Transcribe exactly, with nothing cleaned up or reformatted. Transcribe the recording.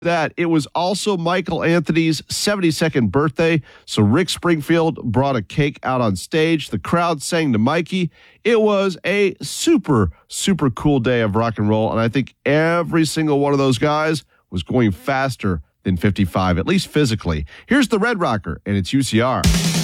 That it was also Michael Anthony's seventy-second birthday, so Rick Springfield brought a cake out on stage. The crowd sang to Mikey. It was a super, super cool day of rock and roll, and I think every single one of those guys was going faster than fifty-five, at least physically. Here's the Red Rocker, and it's U C R.